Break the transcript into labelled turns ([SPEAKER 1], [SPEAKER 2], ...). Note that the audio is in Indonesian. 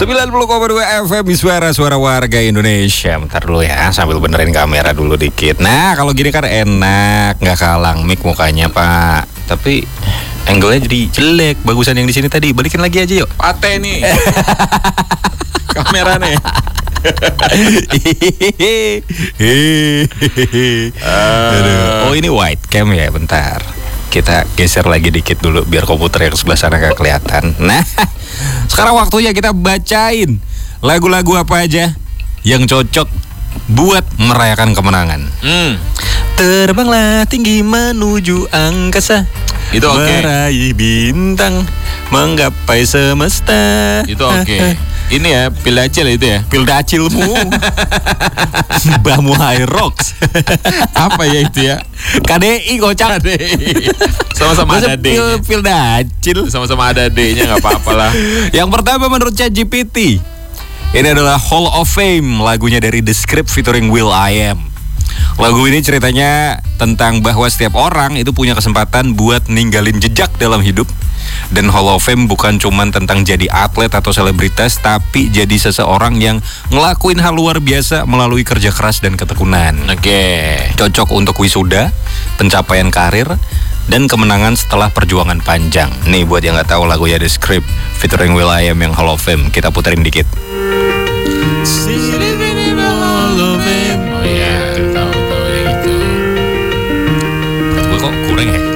[SPEAKER 1] 90,2 FM suara warga Indonesia. Bentar dulu ya, sambil benerin kamera dulu dikit. Nah, kalau gini kan enak, nggak kalang mic mukanya Pak. Tapi angle-nya jadi jelek. Bagusan yang di sini tadi, balikin lagi aja yuk.
[SPEAKER 2] Pate nih. Kamera nih.
[SPEAKER 1] Oh ini wide cam ya, bentar. Kita geser lagi dikit dulu biar komputer yang sebelah sana gak kelihatan. Nah, sekarang waktunya kita bacain lagu-lagu apa aja yang cocok buat merayakan kemenangan. Terbanglah tinggi menuju angkasa.
[SPEAKER 2] Itu oke.
[SPEAKER 1] Meraih bintang, menggapai semesta.
[SPEAKER 2] Itu oke. Ini ya, Pildacil itu ya.
[SPEAKER 1] Pildacilmu. Mbahmu High Rocks.
[SPEAKER 2] Apa ya itu ya?
[SPEAKER 1] KDI kocak.
[SPEAKER 2] KDI. Sama-sama ada D-nya.
[SPEAKER 1] Pildacil.
[SPEAKER 2] Sama-sama ada D-nya, gak apa-apa lah.
[SPEAKER 1] Yang pertama menurut ChatGPT, ini adalah Hall of Fame, lagunya dari The Script featuring will.i.am. Lagu ini ceritanya tentang bahwa setiap orang itu punya kesempatan buat ninggalin jejak dalam hidup. Dan Hall of Fame bukan cuman tentang jadi atlet atau selebritas, tapi jadi seseorang yang ngelakuin hal luar biasa melalui kerja keras dan ketekunan.
[SPEAKER 2] Oke.
[SPEAKER 1] Cocok untuk wisuda, pencapaian karir, dan kemenangan setelah perjuangan panjang. Nih buat yang gak tahu lagunya The Script featuring will.i.am yang Hall of Fame, kita puterin dikit.
[SPEAKER 2] Hall of Fame. Oh iya, tahu yang itu.
[SPEAKER 1] Gue kok kurang ya?